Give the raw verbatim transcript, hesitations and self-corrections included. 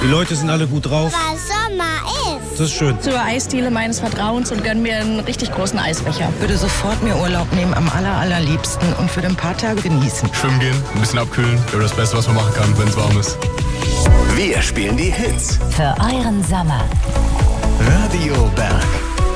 Die Leute sind alle gut drauf. Weil Sommer ist. Das ist schön. Zur Eisdiele meines Vertrauens und gönn mir einen richtig großen Eisbecher. Würde sofort mir Urlaub nehmen, am aller, allerliebsten und für ein paar Tage genießen. Schwimmen gehen, ein bisschen abkühlen. Ja, das Beste, was man machen kann, wenn es warm ist. Wir spielen die Hits. Für euren Sommer. Radio Berg.